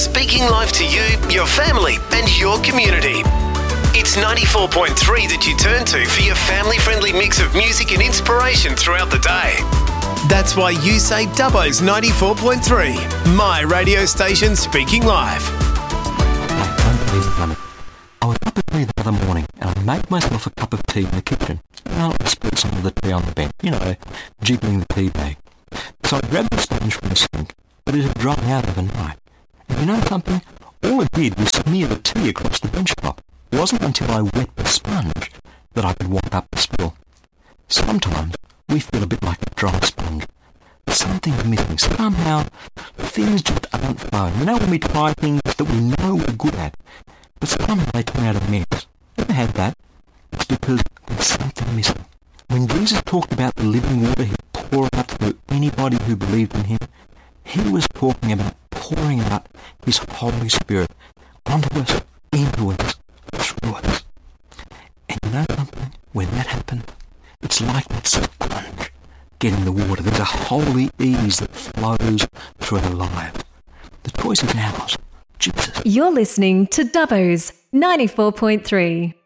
speaking life to you, your family and your community. It's 94.3 that you turn to for your family-friendly mix of music and inspiration throughout the day. That's why you say Dubbo's 94.3, my radio station speaking live. Unbelievable. I was up early the other morning and I made myself a cup of tea in the kitchen. And I spilled some of the tea on the bench, jiggling the tea bag. So I grabbed the sponge from the sink, but it had dried out overnight. And you know something? All it did was smear the tea across the bench top. It wasn't until I wet the sponge that I could wipe up the spill. Sometimes we feel a bit like a dry sponge. Something's missing. Somehow things just aren't flowing. You know when we try things that we know we're good at, but somehow they turn out a mess. Ever had that? It's because there's something missing. When Jesus talked about the living water he'd pour out to anybody who believed in him, he was talking about pouring out his Holy Spirit onto us, into us, through us. And you know something? When that happens, it's like that sponge getting the water. There's a holy ease that flows through our lives. The choice is ours. Jesus. You're listening to Dubbo's 94.3.